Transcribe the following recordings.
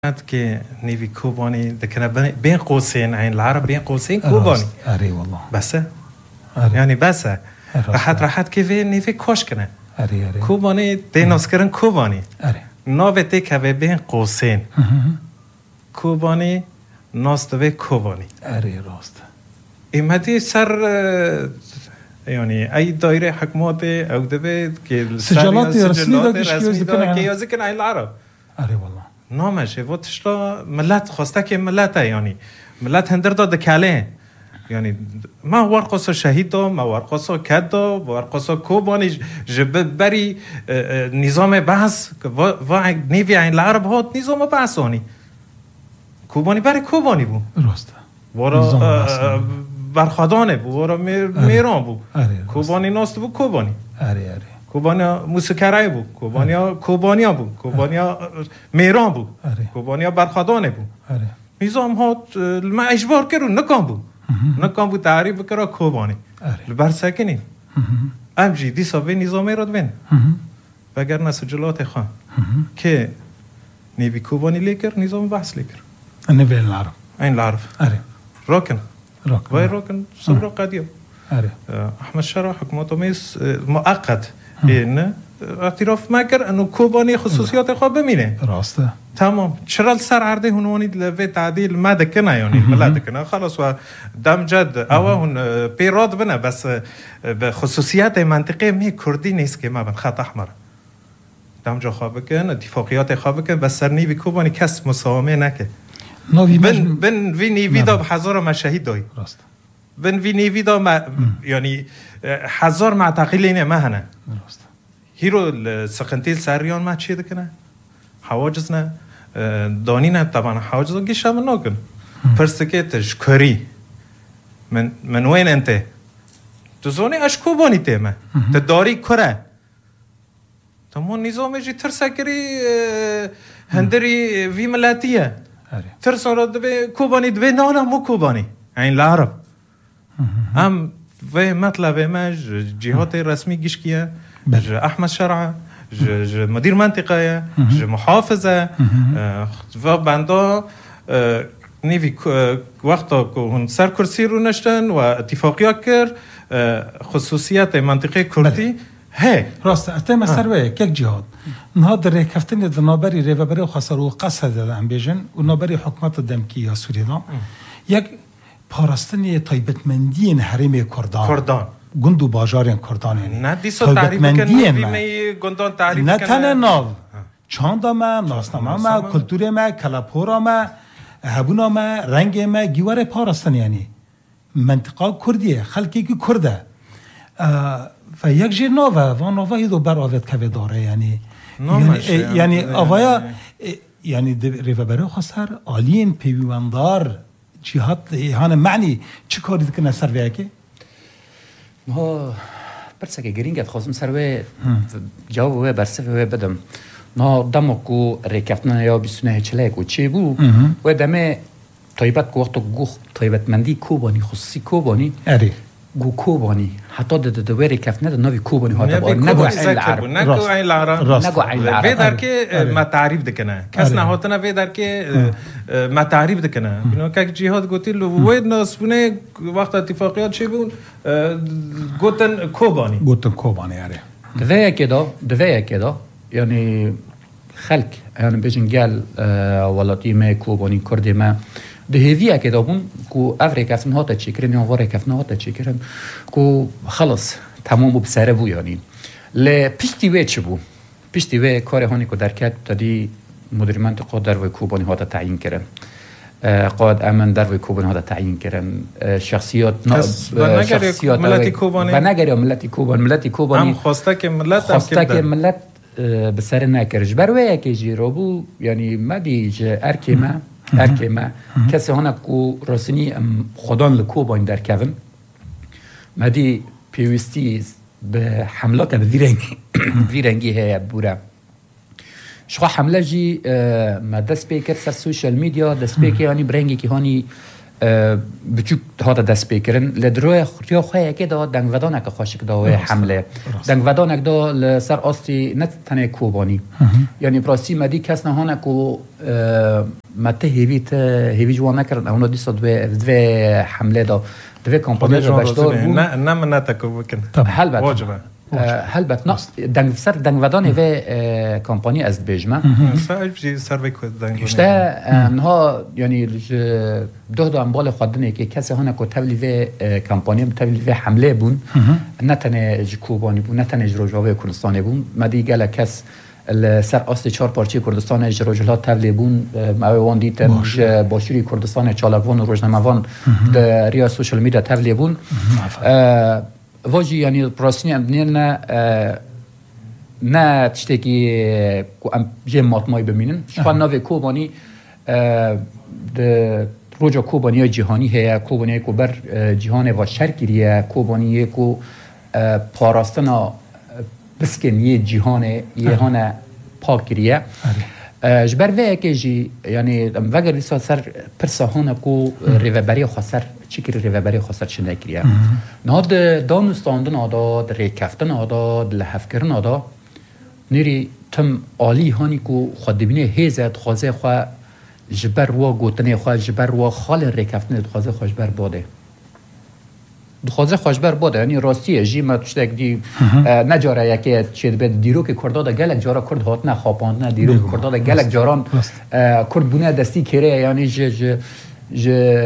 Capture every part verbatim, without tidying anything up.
که نیوی کوبانی دکنه بین قوسين عين العرب بين قوسين كوباني اري والله بس أري. يعني بس راحت راحت كيف نيفي كوش كنه اري اري كوباني دينوس كرن كوباني اري نوبتي كبه بين قوسين كوباني ناس دوی کوبانی اري راست ایمدی سر يعني اي دايره حكومات او دبي که سجلات رسمي رسمي داره که یازی کنه العرب اري والله نامشه وتشلا ملت خواسته که ملته يعني ملت هندر داد کله يعني ما ورقص شهید دو ما ورقص کد دو ورقص کوبانی جب بری نظام بحث و نیوی این العرب هات نظام بحثانی کوبانی برای کوبانی بود راسته ورا برخوادانه بود ورا میران بود کوبانی ناست بود کوبانی اره اره کوبانیا موسیقی بود کوبانیا کوبانیا بود کوبانیا میران بود کوبانیا برخوادانه بود نظام ها ما اجبار کرد نکام بود نکام بود تعریف کرد کوبانی لبر سکنی امجی دی سابه نظامی رد بین وگر نسجلات خان که نیوی کوبانی لیکر نظام بحث لیکر النبي العرب این العرب اره راکن راكن وای راکن صبر قدیم اره احمد شرع حکومت میز مؤقت این اعتراف مگر انه کوبانی خصوصیات خواب بمینه راسته تمام چرا سر عرضه هنوانی لوی تعدیل ما دکنه یعنی ملت کنه خلاص و دم جد او هن پیراد بنه بس به خصوصیات منطقه می کردی نیست که ما بن خط احمر دم جا خواب کن اتفاقیات خواب کن بس سر نیوی کوبانی کس مساومه نکه بن بن وی نیوی دا هزار مشاهید دای راست بن وی نیوی دا ما یعنی هزار معتقلین ما هنه راست هیرو سقنتیل سریان ما چی دکنه حواجز نه دانی نه طبعا حواجز گیشم نکن پرسکتش کری من من وين انت تزوني اش کوبانی تیمه تداری کره تمون نظام جی ترسکری هندری وی ملاتیه ترسون را دبی کوبانی دبی نه نه مو کوبانی این العرب هم و مطلب ما جهات رسمی گیش کیه احمد شرع مدیر منطقه محافظه و بندا نیوی وقتا که هن سر کرسی رو نشتن و اتفاقیات کرد خصوصیت منطقه کردی هی راست اتم سروه یک جهاد نهاد رکفتن دنابری ریوبری خسر و قصد دادن بیجن و نابری حکومت دمکی یا سوریدان یک پاراستنی طیبتمندی حریم کردان کردان گندو باجارین کردان نه دیسو تعریف کنی می گندان تعریف کنی نه تنه ناو چاند ما ناسنامه ما کلتور ما کلاپورا ما هبونا ما رنگ ما گیوار پاراستن یعنی منطقه کردیه خلقی که کرده و یک جیر ناوه و ناوه هیدو بر آوید که داره یعنی یعنی, یعنی آوایا یعنی ریوبره خسر آلین پیوندار جهات هانه معنی چی کاری دکنه سرویه که؟ ما برسه که گرینگت خواستم سرویه جواب و برسه و بدم ما دمکو ریکفتنه یا بیسونه چلیک و چی بو و دمه طیبت که وقتا گو طیبت مندی کوبانی خصوصی کوبانی اری گو کوبانی حتی ده ده دوی ریکفتنه ده نوی کوبانی ها دبار نگو این العرب نگو این العرب نگو این العرب وی در که ما تعریف دکنه کس نهاتنه وی در که ما تعریف دکنه بینو که جهاد گوتی لو وید ناسبونه وقت اتفاقیات چی بون گوتن کوبانی گوتن کوبانی اره دوی کدا دوی کدا یعنی خلق یعنی بیشن گل ولاتی ما کوبانی کردی ما دهویه که دابون کو افریقا کفن هاتا چیکرن یا واره کفن هاتا چیکرن کو خلاص تمام بسره بو یعنی ل پیشتی و چه بو پیشتی و کار هانی کو درکت تدی مدیر منطقه در و کوبانی هاتا تعیین کردن قائد امن در و کوبانی هاتا تعیین کردن شخصیات شخصیات ملتی کوبانی و نگری ملتی کوبانی ملتی کوبانی هم خواسته که ملت خواسته که ملت بسره نکرش بروه که جیرابو یعنی مدی ج ارکی ما ارکی ما کسی هنه کو راسنی خودان لکوبانی در کون مدی پیوستی به حملات به ویرنگی ویرنگی هیا بوره شخوا حمله جی ما دست پیکر سر سوشال میدیا دست پیکر هانی برنگی که هانی بچوک هات دست بکرن لدروی خوریا خواه که دا دنگ ودانک خاشک دا حمله دنگ ودانک دا لسر آستی نه تنه کوبانی یعنی پراسی مدی کس نهانه کو مته هیویت هیوی جوان نکرن اونا دیسا دوی حمله دا دوی کمپانی دا بشتار بود نه نه من نتکو بکن هلبت واجبه هلبت نه دنگ سر دنگ ودانه و کمپانی از بیجمه سر بجی سر بکود دنگ اشته انها یعنی دو دو انبال خودنه که کسی هانه که تولی و کمپانی تولی و حمله بون نه تنه کوبانی بون نه تنه جروجاوه کردستانی بون مدی گله کس سر اصل چهار پارچه کردستان جروجلا تولی بون موان دیتن باشوری کردستان چالاکوان و روزنامه‌وان در ریا سوشال میدیا تولی بون واجی یعنی پراسینی اندنیل نه نه تشتکی که ام جه ماتمای ببینن شخوان نوی کوبانی ده روجا کوبانی جهانی هیا کوبانی که بر جهان و شرکیه کوبانی که پاراستنا بسکنیه جهان یه هانه پاکریه جبر وی که جی یعنی وگر لیسا سر پرسهانه که ریوبری خسر چیکر ریوبری خسر چنده کریه نه ده دانستاندن آدا ده ریکفتن آدا ده لحفکرن آدا نیری تم عالی هانی که خود بینه هیزت خوازه خواه جبر و گوتنه خواه جبر و خال ریکفتن خوازه خواه جبر باده خوازه خواه جبر باده یعنی راستیه جی ما توشتک دی نجاره یکی چید بید دیرو که کرده ده گلک جارا کرد هات نه خواباند نه دیرو که کرده ده گلک جاران کرد بونه دستی کره یعنی ج ج ج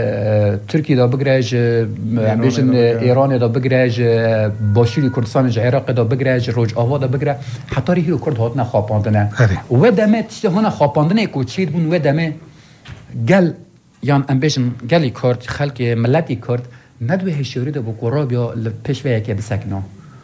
ترکی دا بگره ج بیشن ایران دا بگره ج باشوری کردستان ج عراق دا بگره ج روج آوا دا بگره حتی ریهی کرد هات نه خواباندنه و دمه تشته هونه خواباندنه که چید بون و دمه گل یان ام بیشن گلی کرد خلق ملتی کرد ندوه هشیاری دا بقراب یا پیش ویه که بسکنه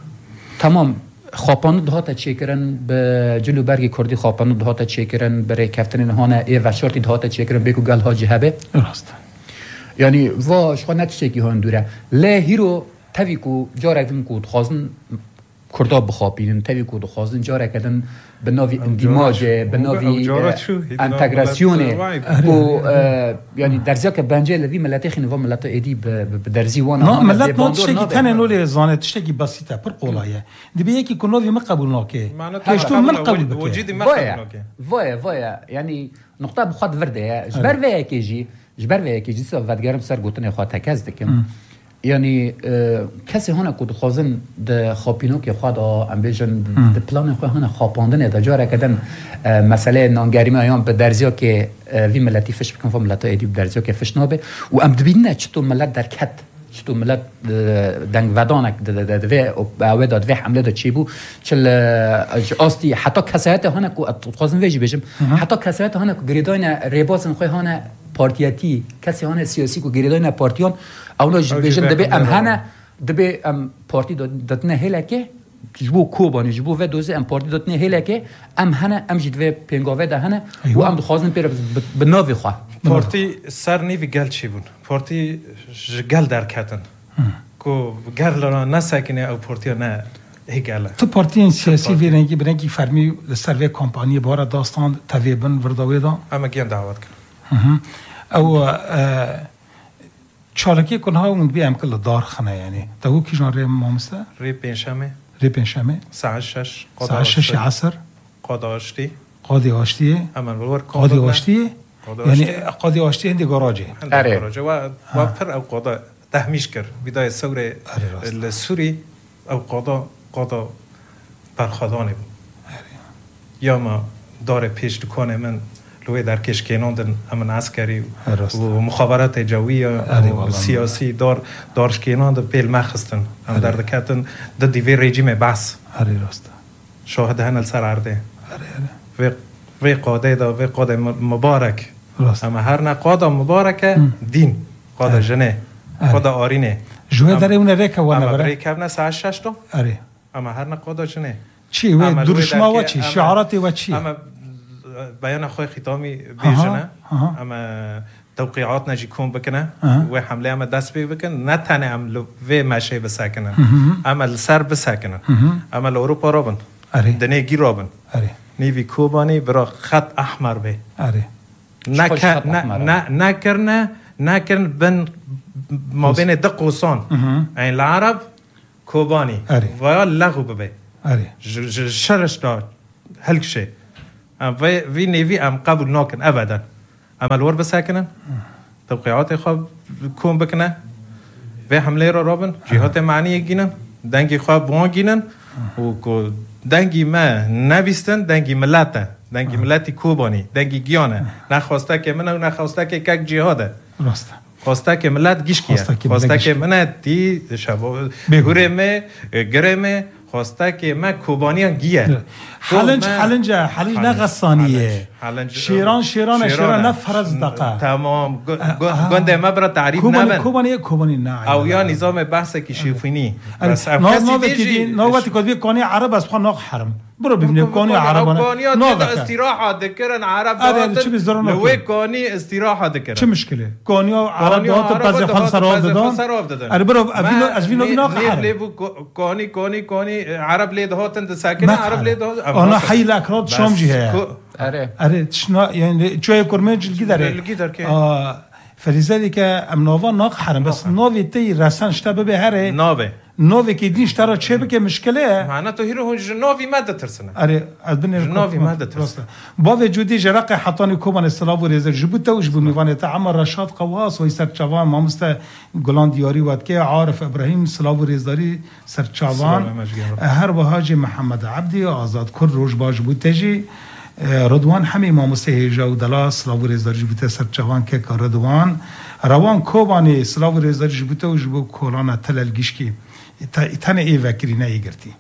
تمام خوابانو دهاتا چه کرن به جلو برگی کردی خوابانو دهاتا چه کرن برای کفتن هانه ای و شرطی دهاتا چه کرن بگو گل ها جهبه راست یعنی و شخواه نتیشه که هان دوره له هیرو تاوی کو جاره کدن که خواستن کرده بخوابینن تاوی که خواستن جاره کدن به نوی اندیماج به نوی انتگراسیونه و یعنی درزیا که بنجه لوی ملت خیلی و ملت ایدی به درزی وانه نه ملت نه تشکی تنه نولی زانه تشکی بسیطه پر قولایه دی به یکی کنوی ما قبول ناکه کشتون من قبول بکه وای وای وای یعنی نقطه بخواد ورده جبر وی که جی جبر وی که جی سو ودگرم سر گوتنه خواهد تکز دکم یعنی کسی هنه که خوازن ده خوابینو که خواهد ام بیشن ده پلان خواه هنه خواباندنه ده جاره کدن مسئله نانگریمه ایان به درزیا که وی ملتی فش بکن و ملتا ایدی به درزیا که فش نابه و ام دبینه چطور ملت در کت چطور ملت دنگ ودانک ده دوی اوه ده دوی حمله ده چی بو چل آستی حتی کسایت هنه که خوازن ویجی بیشم حتی کسایت هنه که گریداین ریبازن خواه هنه پارتیاتی کسی هنه سیاسی که گریداین پارتیان اونا بیشن دبی ام هنه دبی ام پارتی دادنه هله که جبو کوبانی جبو و دوزه ام پارتی دادنه هله که ام هنه ام جد و پنگاوه ده هنه و ام دخوازن پیر به ناوی خواه پارتی سر نیوی گل چی بون پارتی گل در کتن که گل را نسکنه او پارتی نه هیگله تو پارتی سیاسی ویرنگی برنگی فرمی سروی کمپانی بارا داستان تویبن ورداوی دا اما گیم دعوت کن او چالکی کنها اون بیم کل دار خنه یعنی تو کی جان ری مامسته ری پنجشنبه ری پنجشنبه ساعت شش ساعت شش عصر قاضی آشتی قاضی آشتی اما ور قاضی آشتی یعنی قاضی آشتی هندی گاراجی اره گاراجی و و پر او قاضی تهمیش کرد بدای ثوره السوری او قاضی قاضی برخوادانه بود یا ما داره پیش دکانه من لوی در کشکیناندن امن عسکری و مخابرات جویی و سیاسی دار دارشکیناند پیل مخستن ام در دکتن د دیوی رژیم بس اری راست شاهد هنل سر عرده اری اری و و قاده دا و قاده مبارک اما هر نه قاده مبارکه دین قاده جنه قاده آرینه جوه داره اون ریکه و اما ریکه نه ساعت شش تو اری اما هر نه قاده جنه چی و درشما و چی شعارات و چی بیان خوی ختامی بیجنه اما توقیعات نجی کن بکنه و حمله اما دست بی بکن نه تنه ام لو و مشه بسکنن اما سر بسکنن اما اروپا رابن دنیا گیر رابن نیوی کوبانی برا خط احمر به اره نه نه نه کرنه ناكن بين ما بين دق وصان يعني العرب كوباني ويا لغو ببي شرش دا هلك شيء في في نيفي ام قبل ناكن ابدا اما الور بساكنن توقيعات خواب كون بكنا في حمله رو رابن جهات معنی گینن دنگی خواب بوان گینن و کو دنگی ما نویستن دنگی ملت دنگی ملتی کوبانی دنگی گیانه نخواسته که من نخواسته که یک جهاده راسته خواسته که ملت گیش کیه خواسته که من دی شبا گرمه گرمه خواسته که من کوبانیان گیه حلنج حلنج حلنج نغصانیه شیران شیران شیران نفرز دقه تمام گنده ما برا تعریف نمن کوبانی کوبانی نه او یا نظام بحث کشیفینی بس کسی بیجی نوبتی کدی کانی عرب از خان ناق حرم برو ببینیم کانی عربانه ناق استراحه دکرن عرب داتن لوی کانی استراحه دکرن چه مشکله کانی عرب دات بعضی خال سراف دادن اره برو از وینو ناق حرم کانی کانی کانی عرب لید هاتن ساکن عرب لید آنا حیل اکراد شام جیه اره اره تشنا يعني جوي كورمنج جلگی داره جلگی داره که فلذلك که امناوا ناق حرم بس ناوی تی رسن شته به هره ناوه ناوی که دینش ترا چه بکه مشکله معنی تو هیرو ناوی ماده ترسنه اره ادبن ناوی ماده ترسنه با وجودی جرق حطانی کوبان استلاب و رزر جبوت و جبو میوانه تا عمر رشاد قواس و سرچوان ما مست گلان دیاری ود که عارف ابراهیم سلاب و رزداری سرچوان هر و حاج محمد عبدی آزاد کر روش باج بوتجی رضوان همه ما مستهجا و دلاس سلاو رزداری جبوته سرچوان که که رضوان روان کوبانی سلاو رزداری جبوته و جبو کولان تلل گیشکی تنه ای وکری نه ای گرتی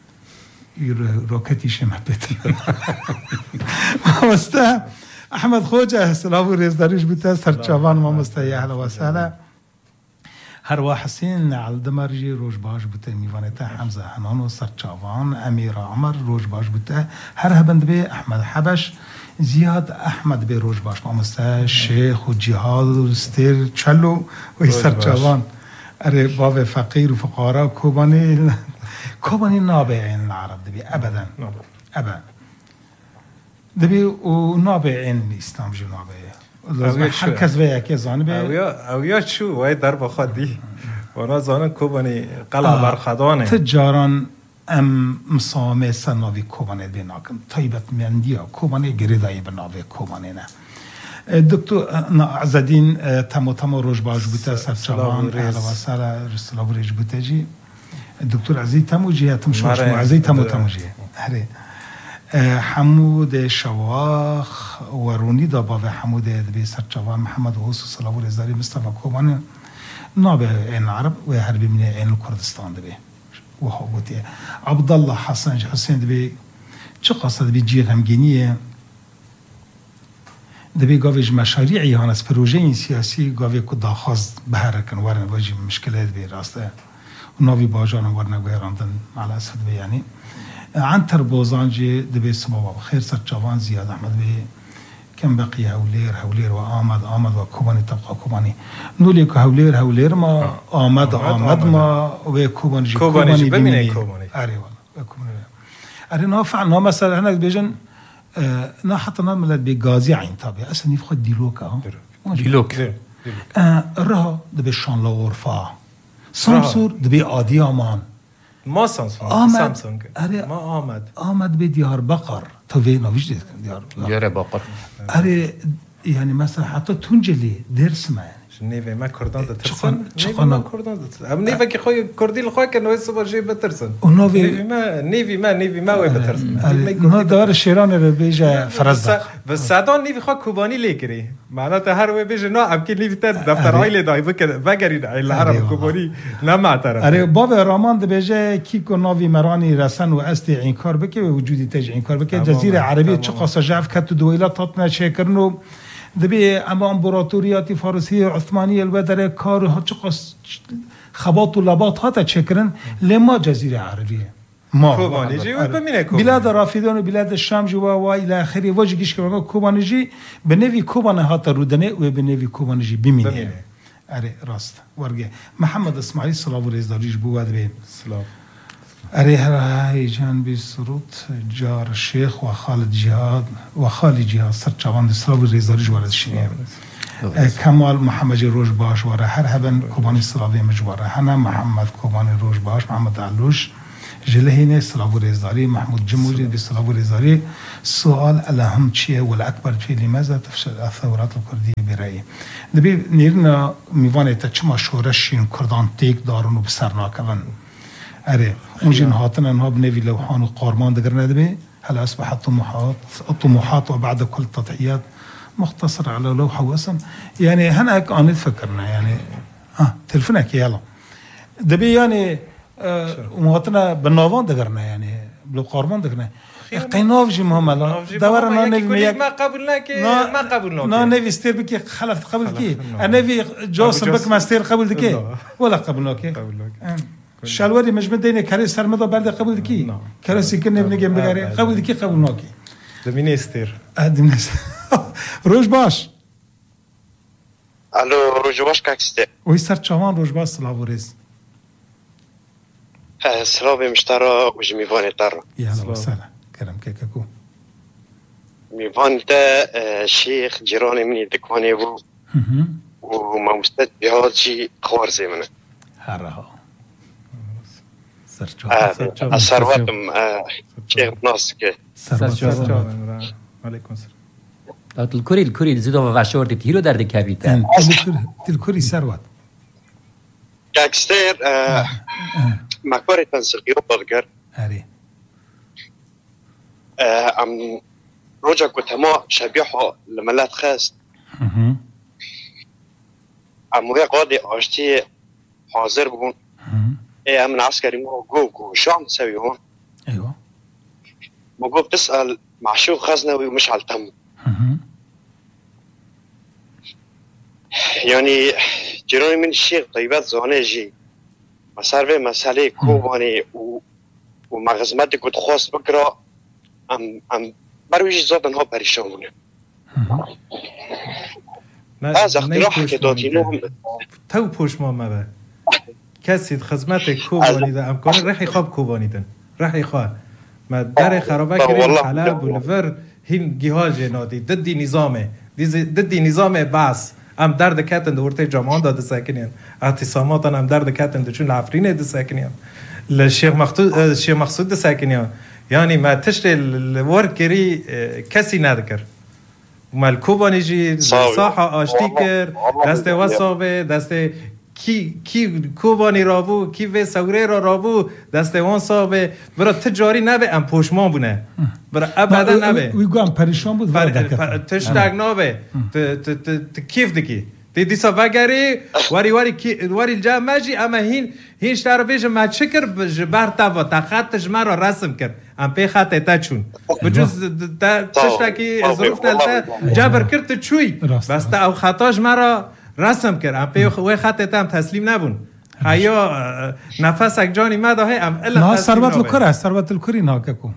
روکتی شما بیتی ما مسته احمد خوجه سلاو رزداری جبوته سرچوان ما مسته یه اهلا و سهلا هر وا حسین على دمرجي روج باش بوته میوانته حمزه حنان و سرچاوان امیر عمر روج باش بوته هر هبند به احمد حبش زیاد احمد به روج باش مامسته شیخ و جهاد و استر چلو و سرچاوان اره باب فقیر و فقرا و کوبانی کوبانی نابعین العرب دبی ابدا ابدا دبی و نابعین اسلام جو نابعین هر کس ویا که زانبه اویا اویا چو وای در بخادی وانا زانن کوبانی قلعه برخدانه تجاران ام مصامه سناوی کوبانی بیناکن طیبت مندیا کوبانی گریدایی بناوی کوبانی نه دکتر عزدین تمو تمو روش باش بوده سرچوان اهلا و سهلا رسول الله بوده جی دکتر عزیز تمو جیه تم شما عزیز تمو تمو جیه هره حمود شواخ ورونی دا باوه حمود دبی سرچوان محمد و حسو صلاح و رزداری مصطفى کوبانی نابه این العرب و هربی من این کردستان دبی و حبوتیه عبدالله حسن حسین دبی چه قصد دبی جی غمگینیه دبی گاویج مشاريعي هانس پروژه سیاسی گاوی کو داخواست بهرکن ورن واجی مشکلات بی راسته ناوی باجان ورن گویراندن على اسد بی یعنی عن تربوزانجي دبي سبوا خير سر جوان زياد احمد بي كم بقي هولير هولير وآمد آمد وكوباني تبقى كوباني نولي هولير هولير ما آمد آمد ما وكوباني جي كوباني بميني كوباني أري والله كوباني أري نافع نا مثلا هناك بيجن نا حتى نا ملاد بغازي عين طبيعي أصلا يفخد ديلوك أهو ديلوك رها دبي شان لورفا سامسور دبي آدي آمان ما سامسونگ آمد ما آمد آمد به دیار بقر تو وی نویش دید کن دیار دیار بقر اره یعنی مثلا حتی تونجلی درس ما نیوه ما کردان دا ترسن نیوه ما کردان دا ترسن ام نیوه که خوی کردی لخواه که نوی سبار جی بترسن نیوه ما نیوه ما نیوه ما وی بترسن نه دار شیران رو بیجه فرزدق بس سعدان نیوه خواه کوبانی لیکری معناته هر وی بیجه نا ام که نیوه تر دفتر های لیدای بگرید العرب کوبانی نمعترم اره باب رامان ده بیجه کی کو ناوی مرانی رسن و استی این کار بکه و وجودی تج این کار بکه جزیره عربی چه قصه جعف کت دویلات تطنه شکرنو دبی اما امپراتوریاتی فارسی عثمانی الودره کار ها چقاس خبات و لبات ها تا چکرن لما جزیره عربیه ما کوبانیجی و بمینه کوبانی بلاد رافدان و بلاد الشام جو و الى اخره وجه گیش که کوبانیجی به نوی کوبانه ها تا رودنه و به نوی کوبانیجی بمینه اره راست ورگه محمد اسماعیل صلاح و رزداریش بود به سلام اره هرای جان بی سرود جار شیخ و خالد جهاد و خالی جهاد سر چوان صلاح و رزداریش وارد شدیم کمال محمد روش باش واره هر هبن کوبانی سلاوی مجواره هنه محمد کوبانی روش باش محمد علوش جلهینه سلاو رزداری محمود جموجی دی سلاو رزداری سوال الهم چیه والاکبر چیه لماذا تفشل الثورات الكردية برأيي دبي نيرنا ميوانه تا چما شورشين كردان تيك دارون و بسرنا كون اره اونجين هاتنا انها بنوي لوحان و قارمان دقر ندبي هل اصبحت طموحات الطموحات وبعد كل التضحيات مختصر على لوحة واسم يعني هناك أنا فكرنا يعني اه تلفنك يلا دبي يعني مواطنة بالنوفان دقرنا يعني بالقارمان دقرنا قينوف جي مهم لا دورنا نبي ميك ما قبلنا كي ما قبلنا نا نبي ستير بكي خلف قبل كي انا نبي جوس بك ما ستير قبل كي ولا قبلنا كي شالوري مجمد ديني كاري سرمدا بعد قبل كي كاري سكن بنجي بغاري قبل كي قبلنا كي دمينستر ادمنستر روج باش الو روج باش كاكستي وي سر چوان روج باش سلاوريز سلام مشترا وجميفاني ترى يا هلا وسهلا كرم كيكاكو ميفان تا شيخ جيراني مني دكواني بو وما مستد بهاجي خوارزي منه هرها سرچو الثرواتم شيخ ناسك سرچو عليكم السلام الكوري الكوري زيدو واشورتي تيرو درد كابيتان الكوري ثروت كاكستير مكوري تنسقيو برجر هري ام رجع كنت ما شبيحه لما لا تخاس ام ويا قاضي اشتي حاضر بون ايه من عسكري مو جو جو شو عم تسوي هون ايوه مو بتسال مع شو خزنوي ومش على التم يعني جيروني من الشيخ طيبات زوني جي مسار في مسالي كوباني و ومغزمتك وتخص بكره ام ام برويش زادن ها پریشانونه از اقتراح که دادینو تو پشما مبه کسی خدمت کوبانی ده امکان رحی خواب کوبانیدن رحی خواه ما در خرابه کریم حلب و لفر هین گیهاج نادی ددی نظامه ددی نظام باس ام درد کتن دورته جامان داده ساکنین اعتصاماتن ام درد کتن دچون لافرین ده ساکنین لشیخ مقصود شیخ مقصود ده ساکنین يعني ما تشتري الوركري كسي نذكر وما الكوباني جي صاحة اشتيكر دست وصابه دست كي كي كوباني رابو كي في سوري رابو دست وان صابه برا تجاري نبه ام پوشمان بونه برا ابدا نبه ويگو ام پریشان بود تشتاق نبه ت كيف دكي دي دي سافاگري واري واري كي واري الجا ماجي اما هين هين شتار بيج ما تشكر بجبار تابا تا خط جمارو رسم كر ام بي خط تا چون بجوز تا تشتاكي ظروف تا جبر كرت چوي بس تا او خطاش مرا رسم كر ام بي و خط تا ام تسليم نبون هيا نفسك جاني ما ده ام الا نا ثروت الكره ثروت الكري ناككو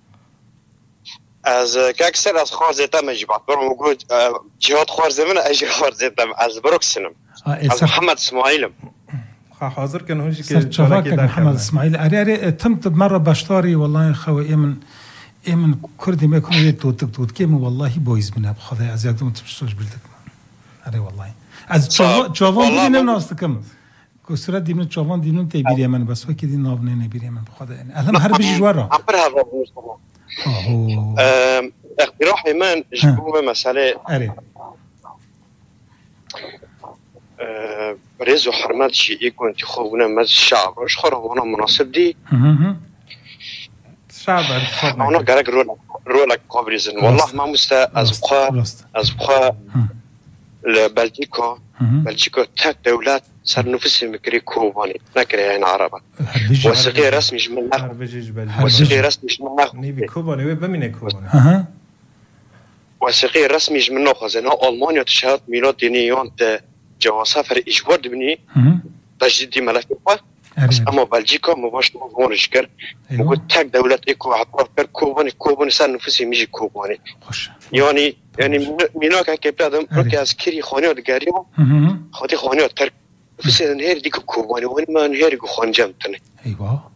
از كاكسر از خوازتا مجبات برو موجود جهاد خوارزه من اجي خوارزتا از بروكسنم از محمد اسماعيلم حاضر كان هوش كي محمد اسماعيل اري اري تمت مره باشتاري والله خوي من من كردي ما يكون يتو تكتوت كيم والله بويز من بخذ از يقدم تمشوش بلدك اري والله از جوان بدين ناستكم كسرة دي من جوان دي من تبيري من بس وكي دي نابنه نبيري من بخذ يعني الهم هر بيجي جوارا اقتراحي من جبوه مسألة ريزو حرمات شيء يكون انتخابنا مز الشعب وش خربونا مناسب دي الشعب انتخابنا أنا قرأت رول رولك قابريزن والله ما مستا أزبقاء أزبقاء لبلجيكا بلجيكا تك دولات صار نفسي مكري كوباني نكري يعني عربة وثيقي رسمي جملنا وثيقي رسمي جملنا نيبي كوباني وبمين كوباني وثيقي رسمي جملنا خزنها ألمانيا تشهد ميلاد دينيون جواسها فرق إجبار دبني تجديد ملفها بس أما بلجيكا مباشر هون شكر وقلت تك دولة إيكو عطاف كر كوباني كوباني صار نفسي ميجي كوباني يعني يعني ميناك هكي بلادم ركي عسكري خانيات قريبا خاطي خانيات ترك نفسي نهير ديكو كوباني وين ما نهير يقو خان جمتني أيوة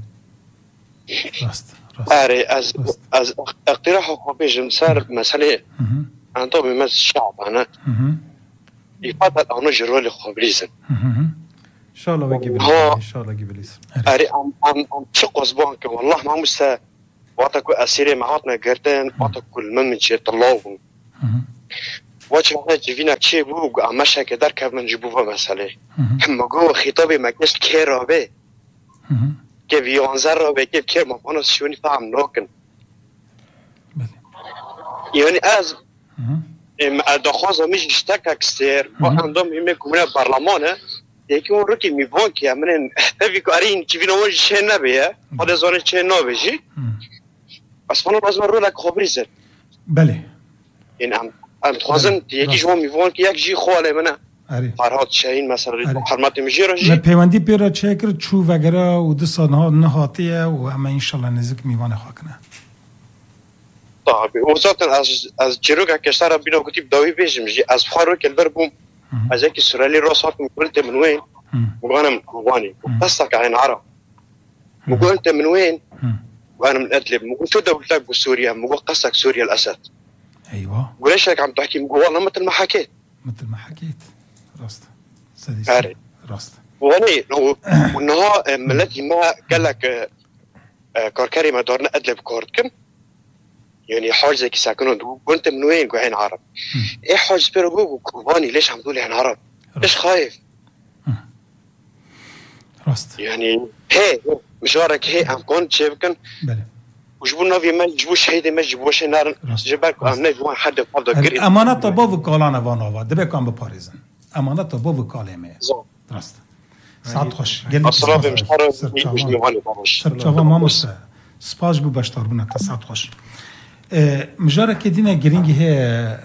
راست راست أري از از اقتراح خوابي جمسار مسألة أنا طبعا مز الشعب أنا يفضل أنو جرولي خبريزن ان شاء الله ويجي بليس ان شاء الله يجي بليس اري ام ام ام شقوس بانك والله ما مسا واتكو اسيري معاتنا قرتين واتكو المن شي طلعوا واش ما جينا تشي بو امشا كدار كمان جيبوها مساله هم جو خطابي ما كاش كيرابه كيف ينظر به كيف كير ما انا شوني فاهم نوكن يعني از ام ادخوز مش اشتكى كثير وعندهم يمكن من البرلمان یکی اون رو که میبون که من فکر کنم که وینوش چه نبیه خود زانه چه نبیشی بس فنو باز من رو لک خبری زد بله این هم هم خوازن یکی شما میبون که یک جی خواله منه فرهاد شاهین مثلا حرمت میشه رو جی پیوندی پیرا چه کرد چو وگره و دو سالها نهاتیه و همه انشالله نزدیک میوانه خاکنه طبعا و ذاتن از از جروگا کشتر بینا کتیب داوی بیشم جی از فارو کلبر بوم از اینکه سرالی راست هات میگویند من وين مقارنة كوباني قصك عن عرب مقولت من وين وانا من ادلب مقول شو دولتك بسوريا مقول قصك سوريا الاسد ايوه وليش هيك عم تحكي مقول والله مثل ما حكيت مثل ما حكيت راست سديس راست واني والنها ملتي ما قال لك كركري ما دورنا ادلب كوردكم يعني حاج زي ساكنون قلت من وين قاعدين عرب ايه حاج بيرجو كوباني ليش عم تقولي عن عرب ليش خايف راست يعني هي مشوارك هي ام كنت شايفكن بله وجبوا نوفي ما جبوا شهيدة ما جبوا شي نار جبالكم ام نجوا حد فضل قريب امانه طبو وكالانه وانوا دبكم بباريزن امانه طبو وكالمه راست ساعت خوش قال الصراحه مش عارف مش مهاني باش سبتوا ما مس سباج بو باشتر بنا ساعت خوش مجاره كدينا جرينجي هي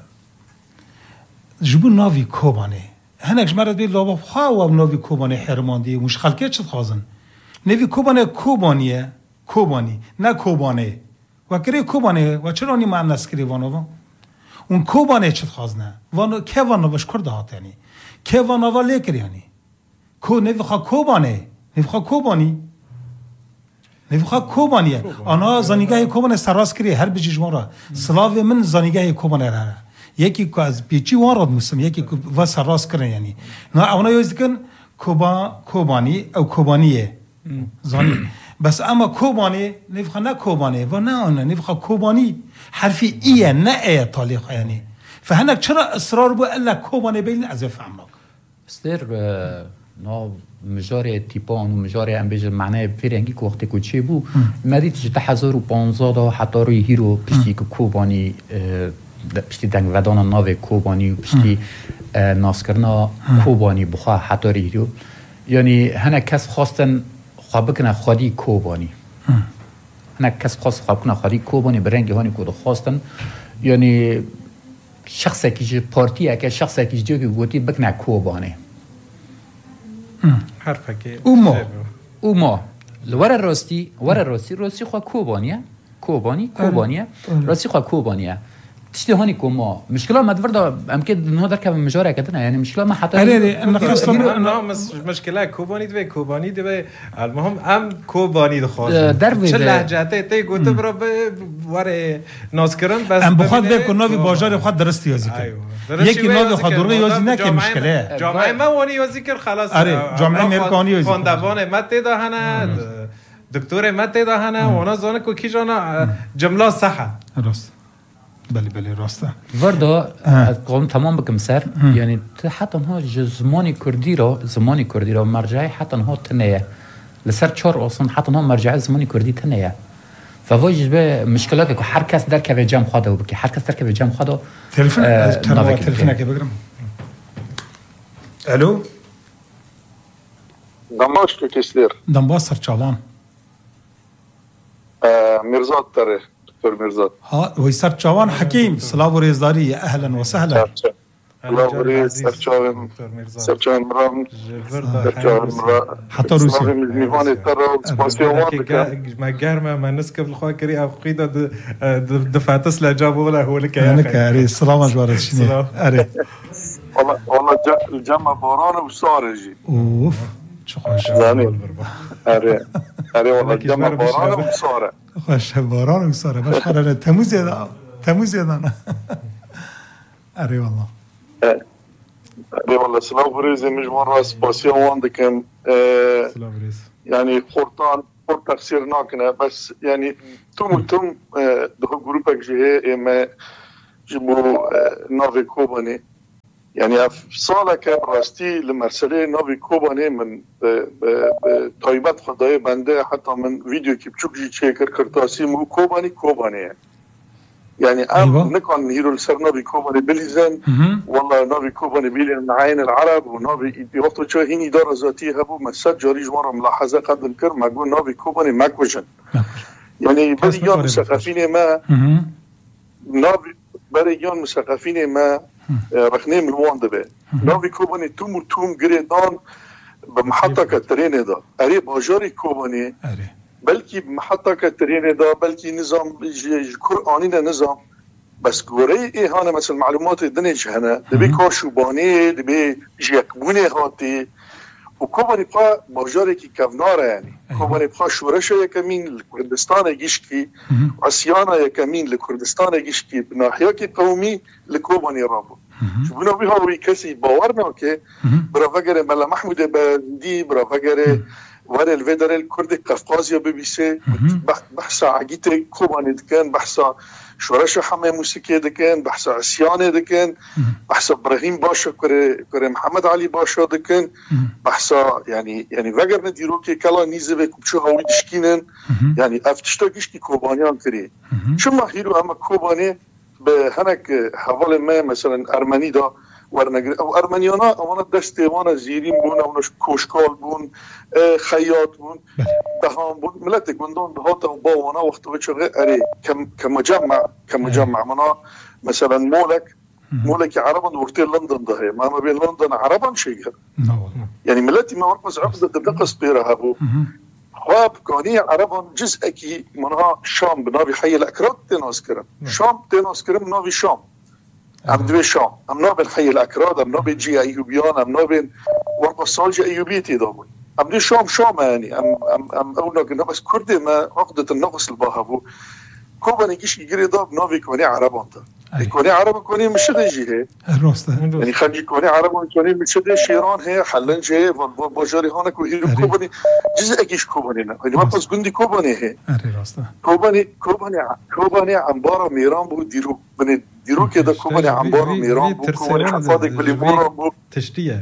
جبوا نوفي كوباني هناك جمرة بيل لو خاوة نوفي كوباني حرماندي مش خلقيت شد خازن نوفي كوباني كوبانية كوباني نا كوباني وكري كوباني وچراني مع الناس كري وانو اون كوباني شد خازنه وانو كي وانو باش كرده هات يعني كي وانو وليكر يعني كو نوفي خا كوباني نوفي خا كوباني نوفي خا كوبانية انا زانيگاه كوباني سراس كري هر بجي جمارا سلاوي من زانيگاه كوباني راه یکی که از پیچی وارد مسلم یکی که واسه راست کنه یعنی نه اونا یوز کن کوبا کوبانی او کوبانیه زانی بس اما کوبانی نفخه نه کوبانی و نه اون نفخه کوبانی حرفی ایه نه ای طالیق یعنی فهناك چرا اصرار بو الا کوبانی بین از فهمناک استر نو مجاری تیپان و مجاری ام بیج معنی فرنگی که وقتی که چی بو مدید که هزار و پانزده حتی روی هیرو پشتی که کوبانی پشتی دنگ ودان ناو کوبانی پشتی ناسکرنا کوبانی بخواه حتی ریرو یعنی هنه کس خواستن خواه بکنه خودی کوبانی هنه کس خواست خواه بکنه خودی کوبانی برنگی هانی کود خواستن یعنی شخصی که پارتی اکه شخصی که جو که گوتی بکنه کوبانی حرفه که او ما او ما ور راستی ور راستی راستی خواه کوبانیه کوبانی کوبانیه راستی خواه کوبانیه تشتي هوني كوما مشكله ما تفرض امكن انه درك مجاره كده يعني مشكله ما حتى اري انا خاصه انا مشكله كوباني دبي كوباني دبي المهم ام كوباني دخوز دربي چه لهجاته تي گوت برو وره ناسكرن بس ام بخواد بك نوفي باجار خود درست يازي يكي نوفي خود درغي يازي نك مشكله جامعه ما وني يازي كر خلاص اري جامعه امريكاني يازي فوندوان ما تدا هنا دكتور ما تدا هنا وانا زونه کو کی جانا جمله صح راست بله بله راسته وردا قوم تمام بكم سر يعني حتى ها زماني كردي را زماني كردي را مرجعي حتى ها تنيه لسر چهار اصلا حتى ها مرجعي زماني كردي تنيه فواجب مشكلات که هر کس در که جمع خواده و بکی هر کس در که جمع خواده تلفن تلفن که بگرم الو دماش تو کسلر دنباس سرچاوان مرزاد تره دكتور مرزاد ها ويسر تشاوان حكيم سلاف وريزداري اهلا وسهلا سلاف وريز سرچاوان سرچاوان مرام سرچاوان مرام حتى روسيا ميزاني ترى سباسيوان ما گرمه من نسك بالخوا كري او قيده دفعت اسلا جابوا ولا هو لك يا انا كاري السلام جوار شنو اري والله والله الجمع باران وصارجي اوف شو خوش زاني اري اري والله الجمع باران وصاره خوش باران وصاره باش قراره تموز يدا تموز يدا اري والله والله سلام بريزي مجموعة راس باسيون واندكم سلام بريز يعني خورتان خورت تفسير ناكنا بس يعني توم توم ده جروبك جه ما جبوا نافي كوباني يعني صالك راستي لمرسلة نافي كوباني من طيبات خداي بنده حتى من فيديو كي بتشوف جي تشيكر كرتاسي مو كوباني كوباني يعني يعني أم نكون هيرو السر نافي كوباني بليزن والله نافي كوباني بيلين عين العرب ونافي بيوقتوا شو هني دار ذاتي هبو مسج جاريج مرة ملاحظة قدم كر ما قول نافي كوباني ماكوجن يعني بريون مسقفين ما نافي بريون مسقفين ما رخنين الوان دبي نافي كوباني توم توم جريدان بمحطة كترين ده أري باجاري كوباني بلكي بمحطة كترين ده بلكي نظام قرآني نظام بس قوري إيه هانا مثل معلومات الدنيا جهنا دبي كاشوباني دبي جيكبوني هاتي وكوباني بقى باجاري كي كفنارة يعني كوباني بقى شورشة يكمين لكردستان يجيشكي عسيانا يكمين لكردستان يجيشكي بناحية قومي لكوباني رابو شبنا بيها ويكسي باورنا كي برا فقر ملا محمود بندي برا فقر واري الفيدر الكردي قفقازيا بي بي سي بحثا عقيتي كوباني دكان بحثا شورشة حمي موسيقى دكان بحثا عسيانة دكان بحثا إبراهيم باشا كري كري محمد علي باشا دكان بحثا يعني يعني فقر نديرو كي كلا نيزبك بشو هاوي دشكينن يعني افتشتاكيش كي كوبانيان كري شو ما هيرو اما كوباني بهناك حوالي ما مثلا أرمني دا ورنجر أو أرمنيانا أو أنا دستي وانا زيرين بون أو نش كوشكال بون خياط بون دهان بون ملتك من دون دهاتا وباوانا وقت بتشغل أري كم كمجمع كمجمع منا مثلا مولك مولك عربا وقت لندن ده ما ما بين لندن عربا شيء يعني ملتي ما ورقص عقدة تنقص بيرها بو خواب كوني عربا جزء كي منها شام بنابي حي الأكراد تناسكرم شام تناسكرم نابي شام أم دوي شام أم نابي الحي الأكراد أم نابي جي أيوبيان أم نابي ورقص صالجة أيوبيتي دابون أم دوي شام شام يعني أم أم أم أولا قلنا بس كردي ما عقدة النقص الباهبو كوبا نيجيش يجري داب نابي كوني عربا انت كوني عربا كوني مش دجي هي يعني خلي كوني عربا كوني مش دجي شيران هي حلن جي باجاري هانك وهيرو كوباني جزء اكيش كوبانينا يعني ما بس جندي كوباني هي كوباني كوباني كوباني عنبارة ميران بو ديرو بن ديرو كده كوباني عنبارة ميران بو كوباني حفاظك بالمورا بو تشتيه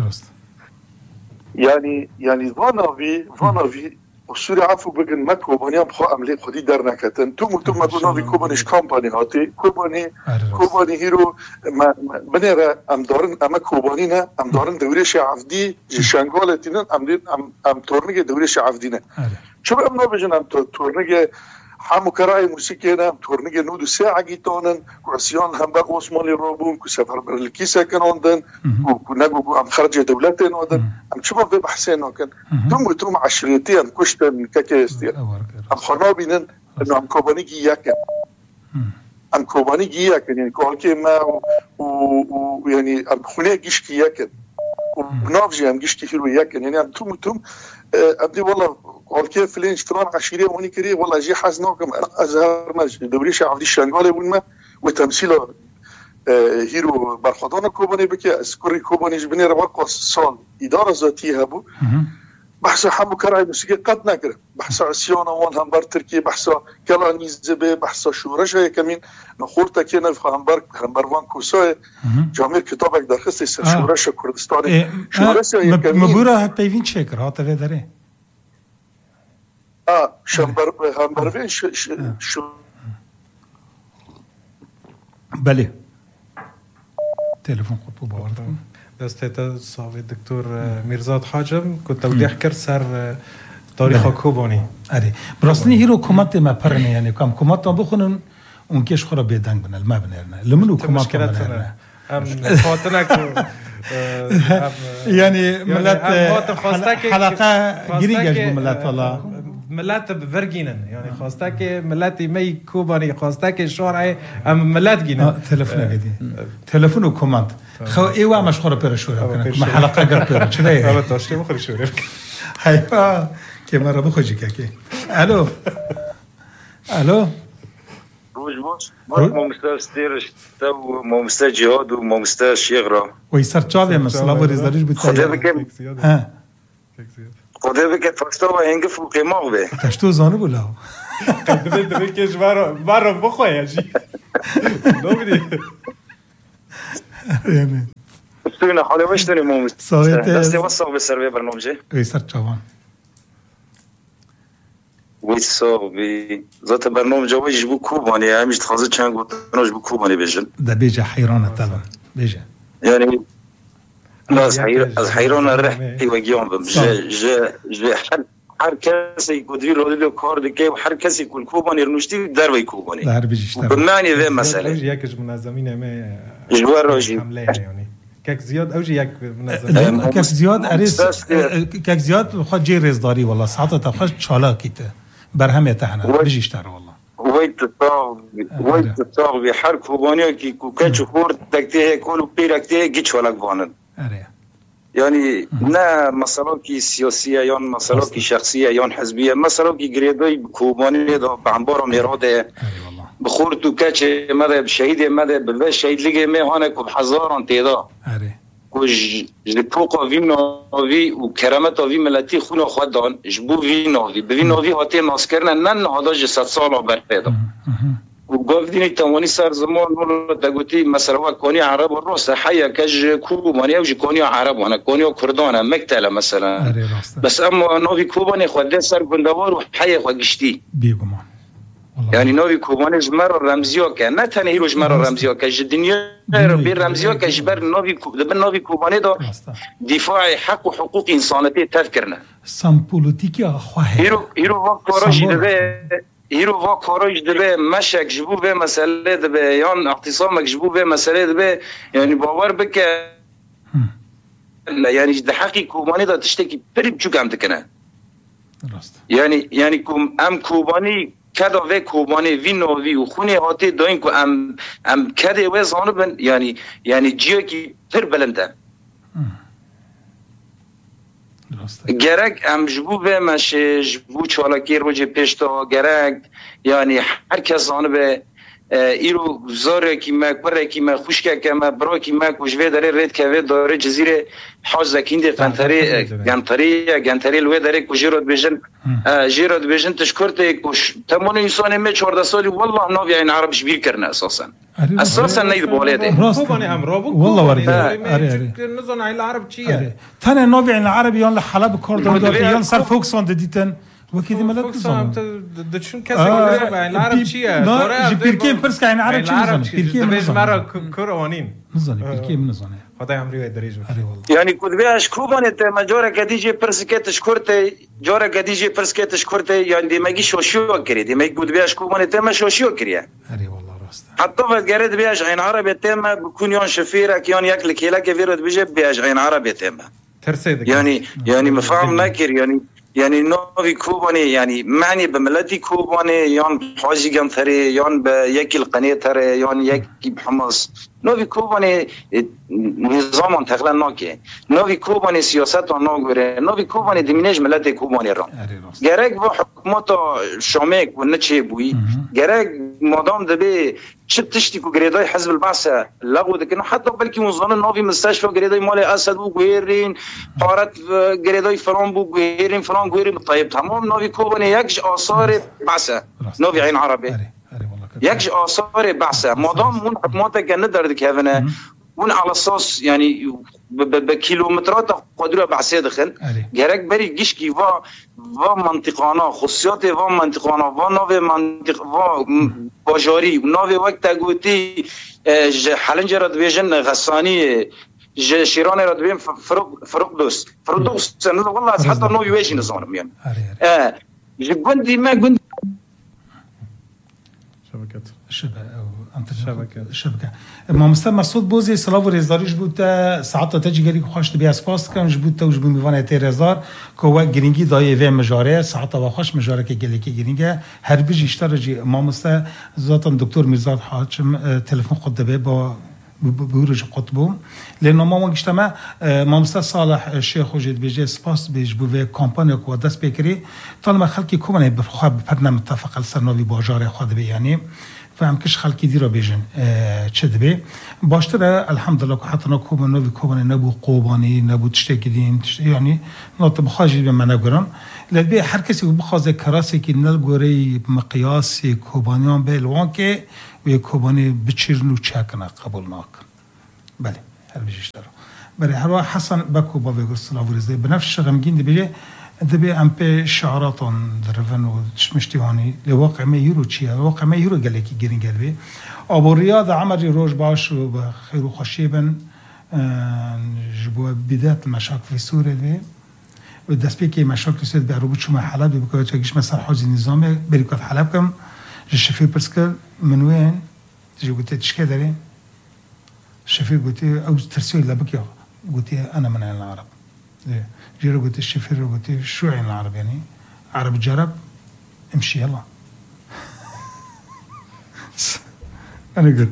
يعني يعني فانا في فانا في وسوري عفو بقن ما كوبانيا بخوا أملي خدي درنا كتن توم توم ما دونا في كوبانيش كامباني هاتي كوباني كوباني هيرو ما بنيرة أم دارن أما كوبانينا أم دارن دوريش عفدي جشانغالتينا أم دين أم أم تورنيجي دوريش عفدينا شو بقى منو بيجن أم تورنيجي حامو كراي موسيقينا أم تورنيجي نودو ساعة جيتونن كوسيان هم بر عثماني رابون كسفر بالكيسة كنوندن ونجوا أم خرج دولتين ودن أم شو بقى بحسين كان توم توم عشريتين كشتن كاكيستير أم خرابينن إنه أم كوباني جياكن أم كوباني جياكن يعني كوالكي ما ويعني أم خليه جيش كياكن وبنافجي أم جيش كيلو ياكن يعني أم توم توم أبدي والله كوالكي فلين شتران عشرية واني كريه والله جي حزناكم أزهر مج دوريش عفدي الشنغالي ونما وتمثيله هيرو برخدان كوباني بكي اسكوري كوباني جبني رواقص صال إدارة ذاتية هبو بحث حمو كراي موسيقى قد نقرأ بحث عسيانا وان همبر تركي بحث كلا نيزبه بحث شورشة كمين نخورتا كينا في همبر همبر وان كوساي جامير كتابك در خصي سر شورشة كردستاني شورشة يكمين مبورا هتبين شكر هاتا في داره آه شمبر همبر فين شو بله تلفون قطو باوردن دستيتا صاحب الدكتور ميرزاد حاجم كنت توضيح كر سر تاريخ كوباني اري براسني هيرو كومات ما برني يعني كم كومات بخونن اون كيش خرا بيدان بنا ما بنرنا لمنو كومات بنرنا ام فاتنك يعني ملات حلقه جريجه ملات والله ملات بفرجينن يعني خاصتك ملات مي كوباني خاصتك شورعي ام ملات جينا تلفون قدي تلفون وكومنت خو ايوا مشخوره بيرشوره ما حلقه قر بيرشوره انا توشتي بخري شوره ايوا كي مره بخوجي كاكي الو الو بجبوش مامستا استيرش تو مامستا جهاد و مامستا شیغرا ويسر تشافي مثلا وريزاريش خدا بتاعي بكم ها خدا بكم فاستو هنگف و قیماغ به كشتو زانو بلا دبي دبي كيش بارو بارو بخو يا جي نوبدي يعني استوينا حالي وش تاني مامستا صارت دستي وصل بسر برنامجه ويسر تشافان ويسو بي ذات برنامج ويش بو كوباني همش تخازه چند گفتناش بو كوباني بيجن ده بيجا حيرانة طبعا بيجا يعني لا از حير از حيران رحي وگیان بم ج ج ج هر هر کسی کدوی رادیو کار دکه و هر کسی کل کوبانی رنوشتی در وی کوبانی ده هر بيجي بمعنی و مسئله ياكش منظمين ما جوار راجي حمله يعني كاك زياد اوجي ياك منظمين كاك زياد أريس كاك زياد خد جي رزداري والله ساعته تخش چالا كيته برهم يتحنا بيجي اشتر والله ويت تصاغ ويت تصاغ بحر كوبانيا كي كوكاتش خور تكتيه كله بيركتيه جيتش ولا قوانن أريه يعني نا مسألة سياسية يان مسألة شخصية يان حزبية مسألة جريدة كوبانيا ده بعنبارة ميراده بخور تو كاتش ماذا بشهيد ماذا بالله شهيد لقي ما هناك بحزارن تيدا أريه كوج جبوقا في نوفي وكرامات في ملتي خونا خدان جبو في نوفي بفي نوفي هاتي ناسكرنا نن هذا جسد صالح برفيدا وقف ديني تواني صار زمان ولا تقولي مثلا كوني عرب والروس حيا كج كوبو ماني أو كوني عرب وأنا كوني كردان مقتلة مثلا بس أما نوفي كوباني خدان صار بندوار وحيا خدشتي بيجمان يعني نوفي كوباني جمر رمزيو كان ما تاني هيرو جمر رمزيو كج الدنيا بير رمزيو كجبر نوفي دبر نوفي كوباني ده دفاع حق وحقوق إنسانية تذكرنا سام بوليتيكي أخوه هيرو هيرو وقراش دبي هيرو وقراش دبي مشك جبو به مسألة دبي يان اعتصامك جبو به مسألة دبي يعني باور بك يعني ده حقي كوباني ده تشتكي بريب شو كم تكنا يعني يعني كوم أم كوباني كذا و کوبانی وی نوی و خونی هاتی داین کو ام ام کده و زانو بن یعنی یعنی جیو کی پر بلنده گرک ام جبو به مش جبو چالاکی روج پیشتا گرک یعنی هر کس زانو به ایرو زاره کی مک پر کی مک خوش که ما برا کی مک وجوه داره رد که داره جزیره حاج زکیند قنطری گنطری گنطری لو داره کوجرود بجن جيرود بيجن تشكرت كوش تمون انسان ما چهارده سالي والله نوفي عين عرب شبير كرنا اساسا اساسا نيد بولده كوباني امرو والله ورد اري نزون عين العرب چيه ثاني نوفي عين العرب يون لحلب كردون يون صار فوكسون ديتن وكيدي ملك زمان دشون كسي عين العرب چيه دورا بيركين برسك عين العرب چيه بيركين بيج مرا كروانين نزون بيركين نزون خدای امری و دریجو یعنی کدویش کوبانه ته مجاره کدیجه پرسکتش کرده جاره کدیجه پرسکتش کرده یعنی دیمگی شوشیو کردی دیمگی کدویش کوبانه ته ما شوشیو کردی اری والله راست حتی وقت گرد بیاش عین عربی ته ما بکون یان شفیره که یان یک لکیلا که ویرد بیجه بیاش عین عربی ته ما ترسید یعنی یعنی مفهوم نکر یعنی يعني نوفي كوباني يعني معني بملتي كوباني يان حاجي جنثري يان بيكي القنية ترى يان يكي بحمص نوفي كوباني نظام تقلا ناكي نوفي كوباني سياسات ناغوري نوفي كوباني دمينج ملتي كوباني ران جرك با حكومات شامك ونچي بوي جرك مادام دبي شتشتي كو غريداي حزب البعث لغو دكنو حتى بلكي وزان نوفي مستشفى غريداي مال اسد بو غيرين حارت غريداي فران بو غيرين فران غيرين طيب تمام نوفي كوباني يكش آثار بعث نوفي عين عربي يكش آثار بعث مادام من حكومات كان ندرد كهفنا ون على اساس يعني بكيلومترات قدره بعثه دخل جرك بري جيش كي وا وا منطقانا خصوصيات وا منطقانا وا نوع منطق وا باجاري نوع وقت قوتي حلنجر دبيجن غساني شيران ردبين فرق فرق دوس فرق دوس والله حتى نو يوجي نظام يعني اه جندي ما جندي شبكه شبكه شبكه شبكه ما مستر مسعود بوزي سلاو رزداریش بود ساعت تا جگری خوش بیا اسپاس کن جبود تو جبون میوانه تی رزدار کو گرینگی دای و مجاره ساعت و خوش مجاره که گلی که گرینگه هر بیج اشتر جی ما مستر ذاتن دکتر میرزاد حاجم تلفن خدبه با بورج قطبو لانه ما مجتمع ما مستر صالح الشيخ وجد بيجي سباس بيج بو كامباني كو داس بيكري طالما خلقي كومن بخواب برنامج متفق السنوي باجار خود يعني فهم کش خلکی دی را بیجن چه دبی باشتره الحمدلله که حتی نکوب نوی کوبانی نبود قوبانی نبود تشتکی دین یعنی نات بخواجی به من نگرم لذبی هر کسی که بخواد کراسی که نلگوری مقیاسی کوبانیان به الوان که و کوبانی بچرنو چکنه قبول نکن بله هر بیشتر رو برای هر وقت حسن بکو با بگو سلاوریزه بنفش غمگین دی بیجه دبی ام پی شعاراتون درفن و مشتیوانی لواقع ما یورو چیه واقع ما یورو گله کی گرین گلبی ابو ریاض عمر روز باش و بخیر و خوشیبن جبوا بدايه المشاكل في سوريا دي والدسبي كي مشاكل سد بيعربوا شو حلب بيقولوا تجيش مثلا حوزي نظامي بريكات حلبكم الشفير برسكل من وين تجي قلت تشكي داري الشفير قلت او ترسيل لبك قلت انا من العرب جيرو قلت الشفير قلت شو عين العرب يعني عرب جرب امشي يلا انا قلت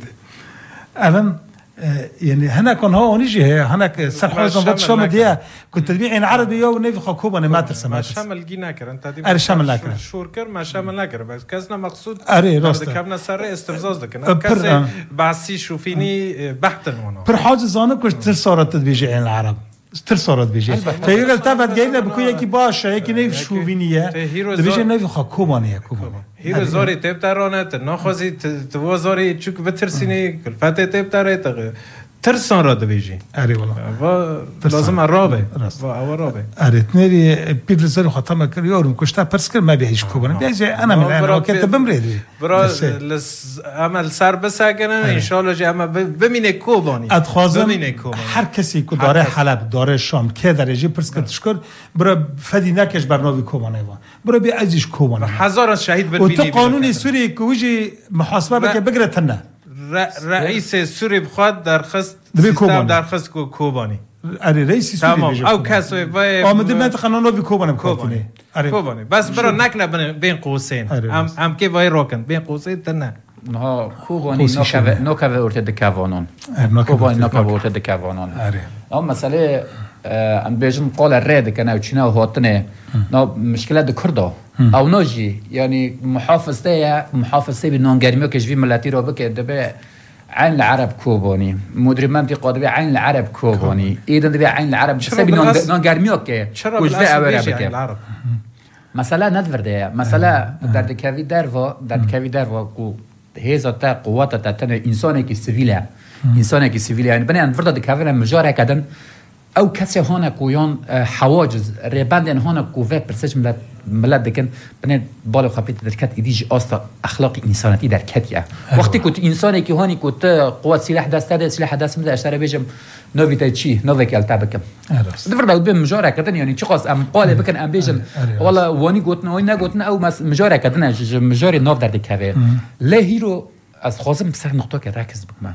الان يعني هنا كان هو نيجي هناك سرحوز نبض شو مديا كنت تبيعين عربي يو نيفي خكوب انا ما ترسم ما شامل جينا كر انت دي ار شامل لاكر شور كر ما شامل لاكر بس كاسنا مقصود اري راست كابنا سر استفزاز دكنا كاس بعسي شوفيني بحث هنا پر حاج زانه كش ترصارت تبيجي العرب ترصارت بيجي فيقول تبعت جاينا بكو يكي باشه يكي نيف شوفينيه تبيجي نيفي خكوبانيه كوبانيه هيرو زوري تبترونه تناخذي توازوري تشوك بترسيني كلفته تبتره ترسان را دویجی اری والله و لازم عرابه و عرابه اری تنری پیپلزر خاطر ما کریارم کشته پرس کر ما بهش کوبانه بیاج انا من انا که تبمرید برا لس عمل سر بسگنه ان شاء الله جه اما ببینه کوبانی ادخوازم هر کسی که داره حلب داره شام که درجه پرس کر تشکر برا فدی نکش برنامه کوبانه و برا بی ازش کوبانه هزار شهید بالبینی و تو قانون سوری که وجی محاسبه بک بگره تنه رئیس سوری بخواد درخواست سیستم درخواست کوبانی اری رئیس سوری تمام او کسایی وای آمده من قانون رو کوبانی کوبانی کوبانی بس برا نکنه بین قوسین هم هم که وای راکن بین قوسین تنه نه کوبانی نکوه نکوه ورته دکوانان کوبانی نکوه ورته دکوانان اما مسئله ام بیشتر قال رد کنه و چینا هاتنه نه مشکل دکردا او ناجی یعنی محافظه محافظه به نانگرمی که جوی ملتی رو بکه دبه عین العرب کوبانی مدیر منطقه دبه عین العرب کوبانی ایدن دبه عین العرب سبی نانگرمی که وجبه اوره بکه مثلا ندورده مثلا در دکوی در و در دکوی در و کو هزا تا قوات تا تن انسانی که سیویله انسانی که سیویله یعنی بنی انورده دکوی مجاره کردن او کسی هانا کویان حواجز ربندن هانا کوه پرسش ملت ملت دکن بنه بالا خپیت درکت ایدیج آستا اخلاقی انسانیتی درکتیه وقتی که انسانی که هانی که قوت سلاح دست داده سلاح دست میده اشتره بیجم نوی تا چی نوی که التا بکم دفر داود بیم مجاره کردن یعنی چه قاس ام قاله بکن ام بیجم والا وانی گوتن وانی نگوتن او مجاره کردن مجاره ناف در دکوه لهی رو از خواستم سر نقطه که رکز بکم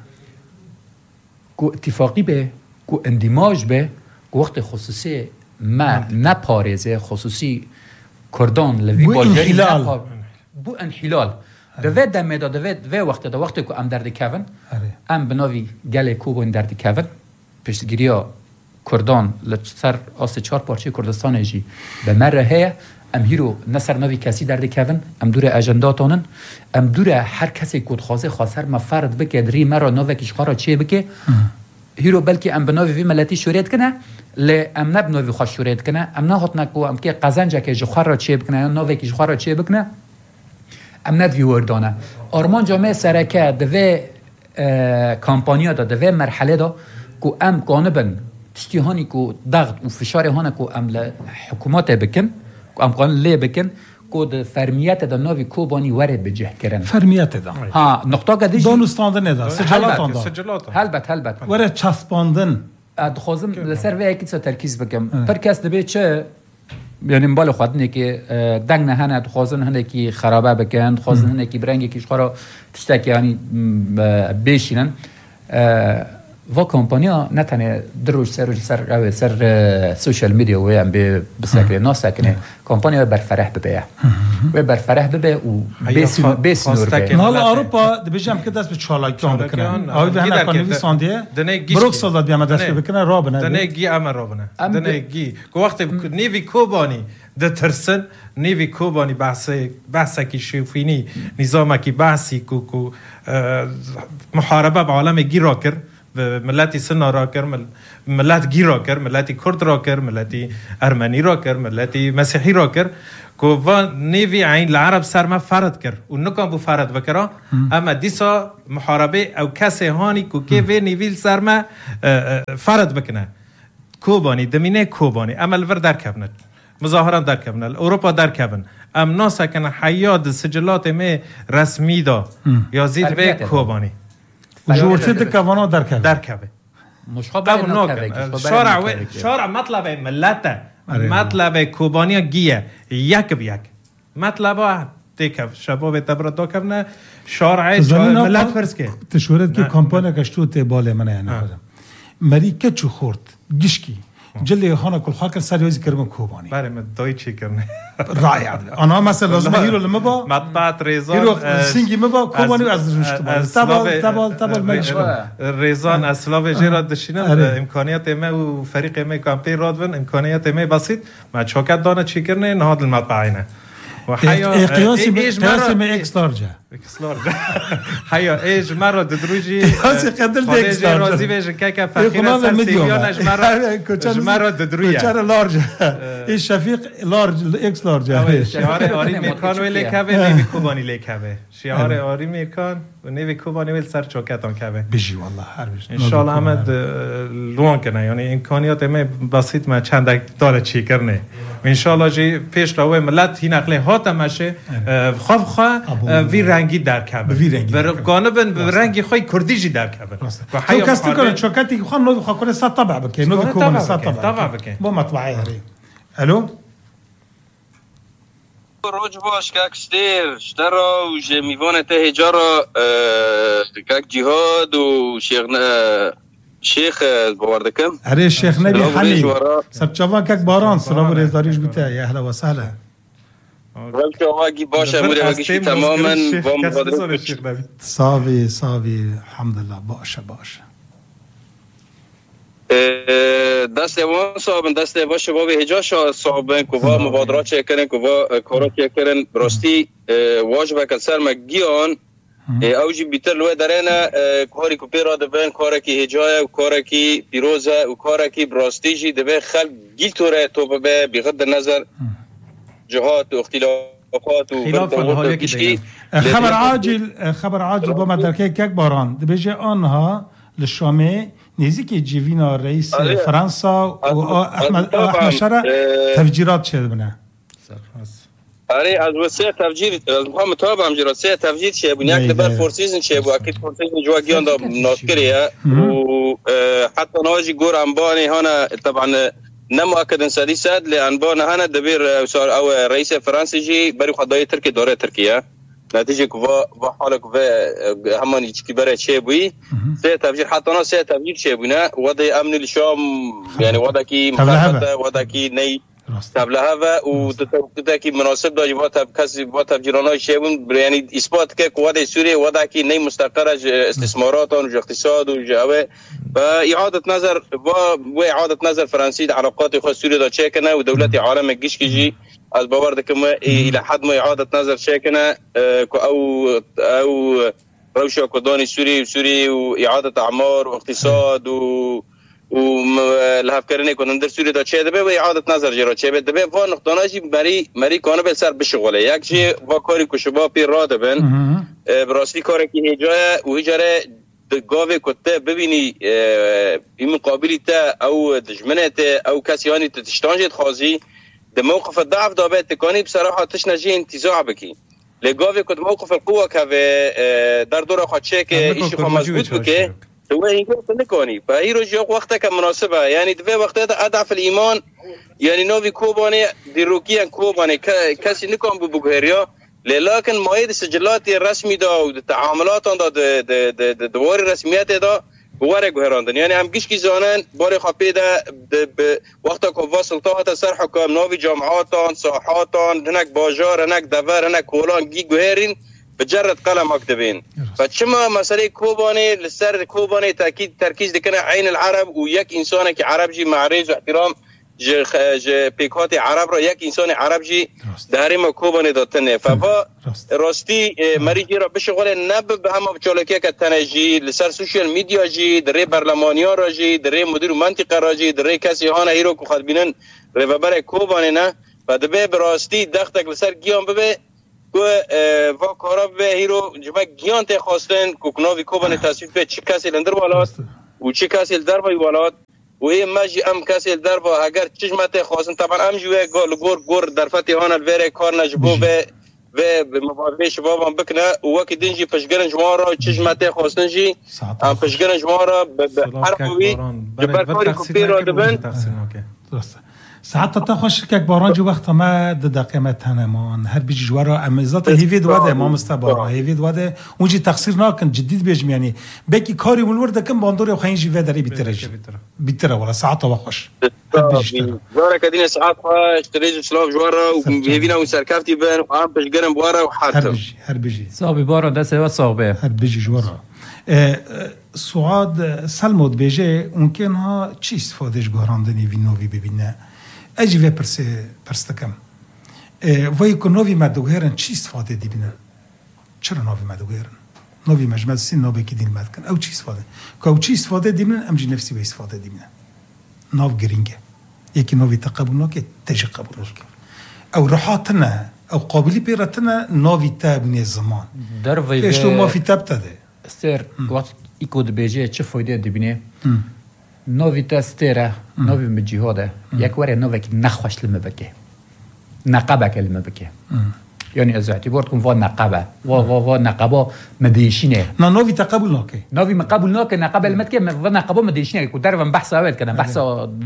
کو اتفاقی به کو اندماج به وقت خصوصی ما نپارزه خصوصی کردان لوی بالجری نپار بو انحلال دوید دمه دا دوید وی وقت دا وقتی که ام درد کون ام بناوی گل کوبون درد کون پشتگیری ها کردان لسر آس چار پارچه کردستان ایجی به مره هیا ام هیرو نسر ناوی کسی درد کون ام دور اجنداتانن ام دور هر کسی کد خواسته خواستر ما فرد بکه دری مرا ناوی کشخارا چیه بکه هیرو بلکه ام بناوی وی ملتی شوریت کنه ل ام نبناوی خوش شوریت کنه ام نه هات نکو ام که قزنجه که جخوار را چه بکنه ناوی که جخوار را چه بکنه ام ندوی وردانه آرمان جامعه سرکه دوی کامپانیا دا دوی مرحله دا کو ام قانبن تشتیهانی کو ضغط و فشار هانه کو ام حکومت بکن کو ام قانون لی بکن کود فرمیت دا ناوی کوبانی وارد بجه کرن فرمیت دا ها نقطه که دیش دانستاندن دا سجلاتان دا هلبت هلبت وارد چسباندن ادخوازم لسر وی اکید سا ترکیز بکم پر کس دبی چه یعنی مبال خود نه که دنگ نه هنه ادخوازن هنه که خرابه بکن ادخوازن هنه که برنگی کشخارا تشتک یعنی بیشینن و کمپانیا نتنه دروش سر سر سر سوشال میدیا و هم به بسکره ناسکنه کمپانیا بر فرح ببیه و بر فرح ببیه و بیس بیس نور به حالا اروپا دبیجم که دست به چالاکیان بکنن آوی به هنر کنوی ساندیه بروک سالات بیام دست بکنن را بنه دنه گی اما را بنه دنه گی که وقت نیوی کوبانی ده ترسن نیوی کوبانی بحث بحث کی شوفینی نظام کی بحثی کو کو محاربه با عالم گی را کر ملتی سنا را کر ملت گی را کر ملتی کرد را کر ملتی ارمنی را کر ملتی مسیحی را کر کو و نیوی عین العرب سر ما فرد کر و نکام بو فرد وکرا اما دیسا محاربه او کسی هانی کو که و نیویل سر ما فرد بکنه کوبانی دمینه کوبانی عمل ور در کبنه مظاهران در کبن اروپا در کبن ام ناسکن حیاد سجلات می رسمی دا یا زید به کوبانی جورتی دکوانا در کبن در کبن مشخبه ناکن شارع شارع مطلب ملت مطلب کوبانی گیه یک بیک مطلب دیکه شباب تبرد دا کبن شارع ملت فرس که تشورت که کمپانیا کشتو تی باله منه نخدم مری کچو خورد گشکی جلی خانه کل خاکر سریازی کرم کوبانی بله من دایی چی کرنه رائع آنها مثلا لازم هیرو لما با مطبعت ریزان هیرو سینگی مبا کوبانی و از رشت با تبال تبال تبال مجبور ریزان اسلاو جیراد دشینم امکانیت ما و فریق ما کامپی رادون امکانیت ما بسیط ما چوکت دانه چی کرنه نهاد المطبعینه و حیا قیاسی قیاسی من اکس لارجه اکس لارجه حیا ایج مرا دروجی قیاسی قدر اکس لارجه راضی بشه که که فقیر سر سیمیانش مرا مرا درویه چرا لارجه این شفیق لارج اکس لارجه شعار آری میکان و لیکوه نیوی کوبانی لیکوه شعار آری میکان و نیوی کوبانی ویل سر چوکتان کوه بجی والله هر بجی انشالله احمد لوان کنه یعنی امکانیات ما بسیط ما چند داره چی کرنه انشالله جی پیش روی ملت هی نقله هات مشه خواب خواه وی رنگی در کبه وی رنگی در گانبن به رنگی خوی کردی جی در کبه تو کسی کنه چوکتی خواه نو خواه کنه صد طبع بکه نو کنه صد طبع بکه با مطبعه هری الو روج باش که اکستیر شترا و جمیوان ته هجارا که جهاد و شیخ شیخ باوردکم اره شیخ نبی حمی سبچاوا که باران سلام ریزاریش بیته یا اهلا و سهلا ولکه واقعی باشه موری واقعیش تماما با مقادره صافی صافی الحمدلله باشه باشه دست وان صاحبن دست و شباب هجاش صاحبن که و مبادرات چه کنن که و کارات چه کنن براستی واجبه که سر مگیان اوجی بیتر لوی درنه کاری که پیرا دبن کاری که هجای و کاری که پیروزه و کاری که براستیجی دبه خلق گیل توره تو به بغض النظر جهات و اختلافات و خلاف الحالی که خبر عاجل خبر عاجل با مدرکه یک باران دبیجه آنها للشامي نزيكي جيفينا رئيس فرنسا واحمد احمد شرع تفجيرات شد بنا اري از وسه تفجير محمد طبعا جراسه تفجير شي بنياك دبر فورسيزن شي بو اكيد فورسيزن جواجيون دا ناكريا وحتى ناجي غور انباني هنا طبعا نمؤكد ان سادسات لانبان هنا دبير او رئيس فرنسي بري خدای تركي دوره تركيا نتیجه که و حالا که همانی چی برای چه بوی سه تفجیر حتی نه سه تفجیر چه بونه وضع امن الشام يعني وضع کی مخالفت وضع کی نی تبلها و و کی مناسب داشت و تب کسی و تفجیرانای چه بون یعنی اثبات که وضع سوریه وضع کی نی مستقر استثمارات و اقتصاد و جوه و اعاده نظر و اعاده نظر فرانسي علاقات خاص سوريا دا چه کنه و دولت عالم گیش کیجی از باور دکم الى حد ما اعاده نظر شکنه او او روشه کدانی سوری و سوری و اعاده اعمار و اقتصاد و و لهفکرینه کنن در سوری دا چه دبه و اعاده نظر جرا چه دبه و نقطاناجی مری مری کانه به سر بشغله یک چی با کاری که شباب پی را دبن براستی کاری که هجای و هجاره گاوه کته ببینی این مقابلی تا او دجمنه تا او کسی هانی تشتانجت خازی ده موقف الضعف ده بقت تكوني بصراحه تشنجي انتزاع بكي لقاوي كنت موقف القوه كافي دار دور خاتشيك ايش خو مزبوط بكي هو يقول تكوني فهي رجع وقتها مناسبه يعني ده وقتها اضعف الايمان يعني نوفي كوباني دي روكيان كوباني كاسي نكون ببوغيريا لكن مواعيد السجلات الرسمي ده والتعاملات ده دوار الرسميات ده واره گهراندن یعنی هم گیش کی زانن بار خاپیده به وقتا که واصل تا سر حکام نوی جامعاتان ساحاتان هناك باجار هناك دور هناك کولان گی گهرین بجرد قلم اكتبين فشما مسألة كوباني لسر كوباني تأكيد تركيز دكنا عين العرب وياك إنسان كي عرب جي معرض واحترام ج ج بيكات عرب را ياك إنسان عرب جي داري ما كوباني داتنه فبا راستي مريجي را بشغل نب بهم بچالكيا كتنجي لسر سوشيال ميديا جي دري برلمانيان را جي دري مدير منطقة را جي دري كسي هانا هيرو كو خدبينن ريبابر كوباني نه فدبه براستي دختك لسر گيان ببه و و کارا به هیرو جمع گیان ته خواستن کوکناوی کوبان تصویب به چی کسی لندر والات و چی کسی در وی والات و این ماجی ام کسی در و اگر چشمت خواستن طبعا ام جوه گل گور گور در فتیهان الوره کار نجبو به و مبارزه شبابم بکنه و وقتی دینجی پشگرن جوارا چشمت خواستن جی ام پشگرن جوارا به حرفوی جبر کاری کوپی را دبن ساعات تخش که باران جو وقت ما دقیقه ما تنمان هر بیش جوارا امزات هیوید واده ما مستبارا هیوید واده اونجی تقصیر نکن جدید بیشم یعنی بکی کاری مولور دکم باندوری و خینجی و داری بیترج بیتره ولی ساعات وخش هر بیش تر جوارا کدین ساعات خواهش تریج سلاف جوارا و هیوینا و سرکفتی بن و آم پشگرم بوارا و حرف هر بیش هر بیش صابی بارا دست و صابه هر بیش جوارا سعاد سلمود بیجه ممکن ها چی استفادهش گهراندنی وینوی ببینه اجي في برس برستكم وای کو نوی مدوهرن چی استفاده دی بینن چرا نوی مدوهرن نوی مجمع سین نوبه کی دین مد کن او چی استفاده کو چی استفاده دی بینن امجی نفسی به استفاده دی بینن نو گرینگه یکی نوی تقبل نو که تج قبول نو او راحتنا او قابلی پیرتنا نوی تابنی زمان در وی که تو ما فی تبتده استر وقت ایکود بیجه چه فایده دی بینه نوی تستره نوی مجیهاده یک وره نوی که نخوش لمه بکه نقبه که لمه بکه یعنی از اعتبار کن و نقبه و و و نقبه مدیشینه نه نوی تقبل ناکه نوی مقبول ناکه نقبه لمه که و نقبه مدیشینه که در من بحث اول کردم بحث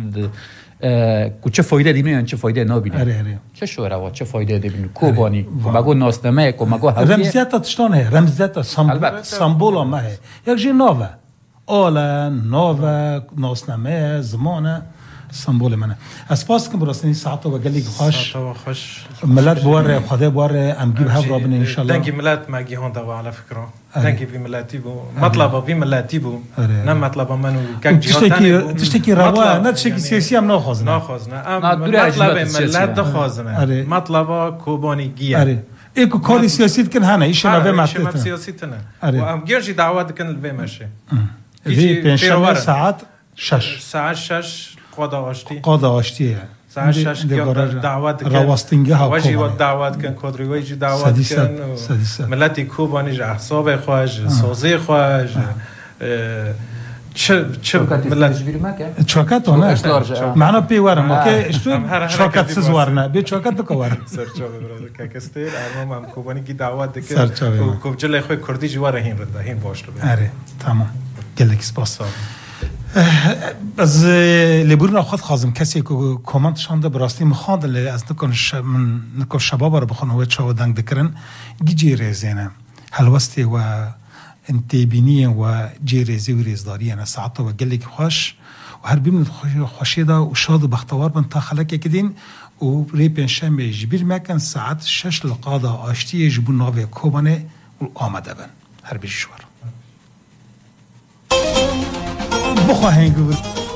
کو چه فایده دیمین چه فایده نابینه اره اره چه شوره و چه فایده دیمین کوبانی کو مگو ناسنامه کو مگو هویه رمزیت تشتانه رمزیت سمبول ما یک جی نوه آلا نوه ناسنامه زمانه سمبول منه اسپاس کم براسنی ساعتا و گلی خوش ساعتا و خوش ملت بواره خدا بواره امگیب هف رابنه انشالله دنگی ملت ماگی هون دوا على فكره دنگی بی ملتی بو مطلبا بی ملتی بو نه مطلبا منو کک جهان تشتکی روا نه تشتکی سیاسی هم ناخوازنه ناخوازنه ام مطلب ملت دخوازنه مطلبا کوبانی گیه ایکو کاری سیاسی کن هنه ایش نوه مطلب ایش سیاسی تنه و ام گیرجی دعوت کن الوی مشه وی پنجشنبه ساعت شش ساعت شش قادا آشتی قادا آشتیه ساعت شش دعوت کن رواستنگه ها واجی و دعوت کن کادری واجی دعوت کن ملتی کوبانیش احساب خواهش سازه خواهش چه چه ملت چاکت آنه معنا پیوارم که اشتو چاکت سز ورنه بی چاکت دکو ورن سرچاوه برای که کستیر ارمام هم کوبانی کی دعوت دکن و کوب جلای خوی کردی جواره هین رده هین باش رو بید اره تمام گلک سپاس از لیبورنا خود خواستم کسی که کامنت شانده براستی مخواد لی از نکن من نکن شباب رو بخون و چاو دنگ دکرن گی ریزینه هلوستی و انتبینی و جی ریزی و ریزداری انا ساعتا و گلک خوش و هر بیم خوشی دا و شاد و بختوار بن تا خلق کدین و ری پنجشنبه جبیر مکن ساعت شش لقادا آشتی جبون ناوی کوبانه و آمده بن هر بیشوار بخواهیم گفت